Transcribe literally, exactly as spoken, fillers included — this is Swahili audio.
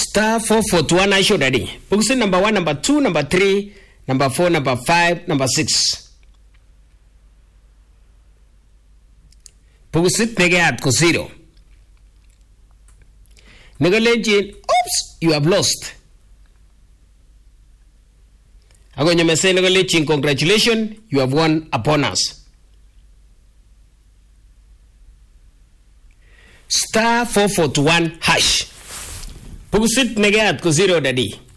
Star four forty-one I show daddy. Boxing number one, number two, number three, number four, number five, number six. Boxit negat ko zero. Negalejin, oops, you have lost. Ako nyamese negalejin, congratulations, you have won a bonus. Star four forty-one hash. Boxit negat ko zero daddy.